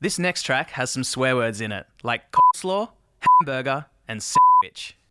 This next track has some swear words in it, like coleslaw, hamburger, and sandwich.